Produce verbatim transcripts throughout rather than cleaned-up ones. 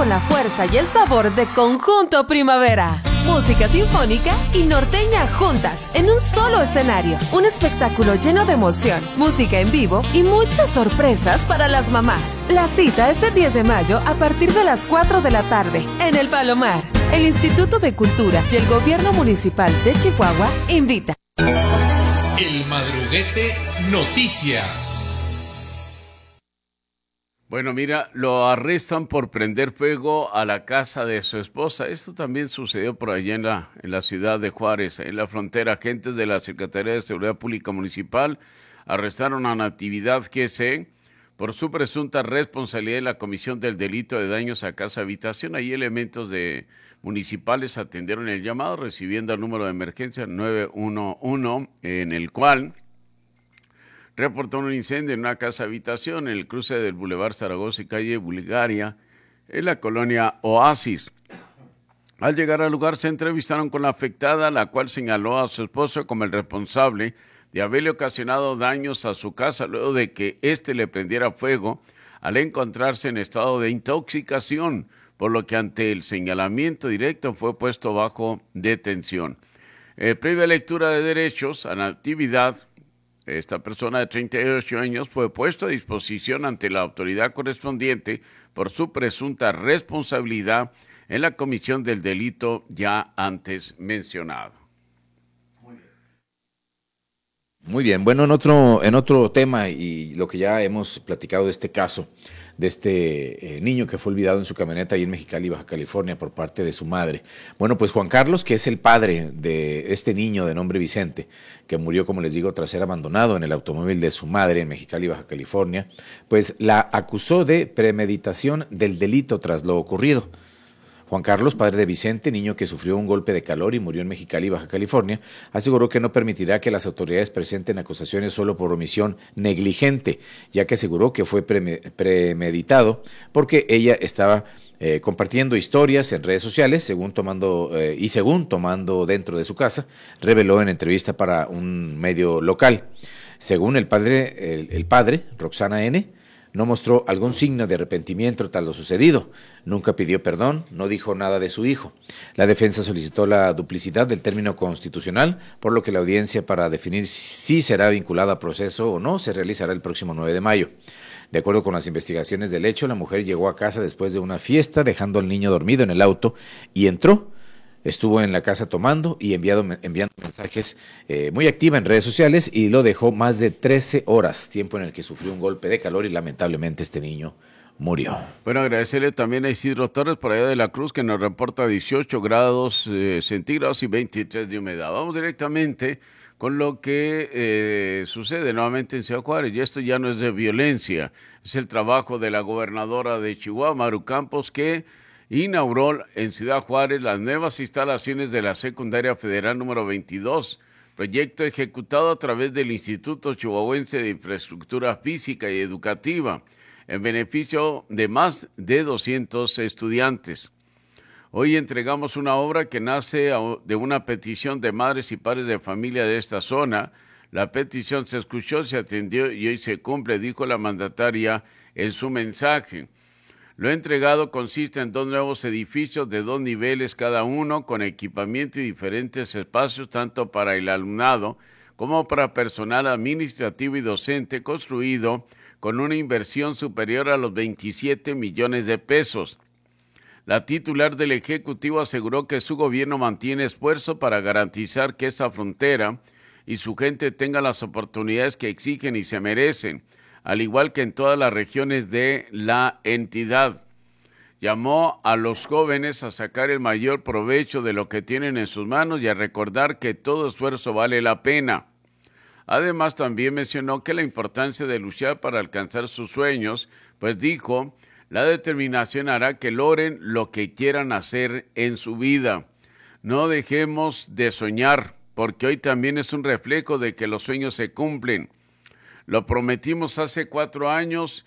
con la fuerza y el sabor de Conjunto Primavera. Música sinfónica y norteña juntas en un solo escenario. Un espectáculo lleno de emoción, música en vivo y muchas sorpresas para las mamás. La cita es el diez de mayo a partir de las cuatro de la tarde en El Palomar. El Instituto de Cultura y el Gobierno Municipal de Chihuahua invita. El Madruguete Noticias. Bueno, mira, lo arrestan por prender fuego a la casa de su esposa. Esto también sucedió por allá en la, en la ciudad de Juárez, en la frontera. Agentes de la Secretaría de Seguridad Pública Municipal arrestaron a Natividad G C por su presunta responsabilidad en la comisión del delito de daños a casa habitación. Ahí elementos de municipales atendieron el llamado recibiendo el número de emergencia nueve uno uno, en el cual reportó un incendio en una casa habitación en el cruce del Boulevard Zaragoza y calle Bulgaria, en la colonia Oasis. Al llegar al lugar se entrevistaron con la afectada, la cual señaló a su esposo como el responsable de haberle ocasionado daños a su casa luego de que éste le prendiera fuego al encontrarse en estado de intoxicación, por lo que ante el señalamiento directo fue puesto bajo detención. Eh, previa lectura de derechos a Natividad, esta persona de treinta y ocho años fue puesto a disposición ante la autoridad correspondiente por su presunta responsabilidad en la comisión del delito ya antes mencionado. Muy bien, bueno, en otro, en otro tema y lo que ya hemos platicado de este caso, de este eh, niño que fue olvidado en su camioneta ahí en Mexicali, Baja California, por parte de su madre. Bueno, pues Juan Carlos, que es el padre de este niño de nombre Vicente, que murió, como les digo, tras ser abandonado en el automóvil de su madre en Mexicali, Baja California, pues la acusó de premeditación del delito tras lo ocurrido. Juan Carlos, padre de Vicente, niño que sufrió un golpe de calor y murió en Mexicali, Baja California, aseguró que no permitirá que las autoridades presenten acusaciones solo por omisión negligente, ya que aseguró que fue premeditado porque ella estaba eh, compartiendo historias en redes sociales, según tomando eh, y según tomando dentro de su casa, reveló en entrevista para un medio local. Según el padre, el, el padre, Roxana N., no mostró algún signo de arrepentimiento tras lo sucedido, nunca pidió perdón, no dijo nada de su hijo. La defensa solicitó la duplicidad del término constitucional, por lo que la audiencia para definir si será vinculada a proceso o no se realizará el próximo nueve de mayo. De acuerdo con las investigaciones del hecho, la mujer llegó a casa después de una fiesta, dejando al niño dormido en el auto y entró. Estuvo en la casa tomando y enviado, enviando mensajes eh, muy activa en redes sociales y lo dejó más de trece horas, tiempo en el que sufrió un golpe de calor y lamentablemente este niño murió. Bueno, agradecerle también a Isidro Torres por allá de la Cruz, que nos reporta dieciocho grados eh, centígrados y veintitrés de humedad. Vamos directamente con lo que eh, sucede nuevamente en Ciudad Juárez, y esto ya no es de violencia, es el trabajo de la gobernadora de Chihuahua, Maru Campos, que inauguró en Ciudad Juárez las nuevas instalaciones de la Secundaria Federal número veintidós, proyecto ejecutado a través del Instituto Chihuahuense de Infraestructura Física y Educativa, en beneficio de más de doscientos estudiantes. Hoy entregamos una obra que nace de una petición de madres y padres de familia de esta zona. La petición se escuchó, se atendió y hoy se cumple, dijo la mandataria en su mensaje. Lo entregado consiste en dos nuevos edificios de dos niveles cada uno, con equipamiento y diferentes espacios tanto para el alumnado como para personal administrativo y docente, construido con una inversión superior a los veintisiete millones de pesos. La titular del Ejecutivo aseguró que su gobierno mantiene esfuerzo para garantizar que esta frontera y su gente tengan las oportunidades que exigen y se merecen, al igual que en todas las regiones de la entidad. Llamó a los jóvenes a sacar el mayor provecho de lo que tienen en sus manos y a recordar que todo esfuerzo vale la pena. Además, también mencionó que la importancia de luchar para alcanzar sus sueños, pues dijo, la determinación hará que logren lo que quieran hacer en su vida. No dejemos de soñar, porque hoy también es un reflejo de que los sueños se cumplen. Lo prometimos hace cuatro años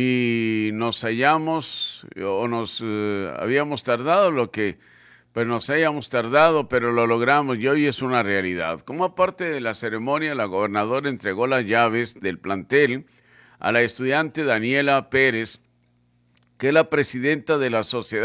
y nos hallamos o nos eh, habíamos tardado lo que pues nos hayamos tardado, pero lo logramos y hoy es una realidad. Como parte de la ceremonia, la gobernadora entregó las llaves del plantel a la estudiante Daniela Pérez, que es la presidenta de la Sociedad